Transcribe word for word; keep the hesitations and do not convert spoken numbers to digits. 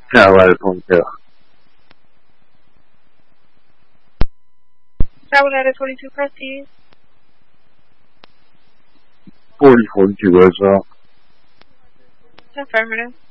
Cavalier twenty-two. Cavalier twenty-two, proceed. forty forty-two Roseville. Affirmative.